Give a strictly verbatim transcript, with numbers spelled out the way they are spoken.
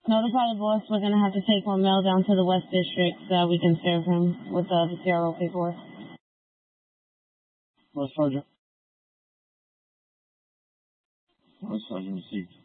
Notify the boss we're going to have to take one mail down to the West District so that we can serve him with uh, the C R O paperwork. West Sergeant. West Sergeant received.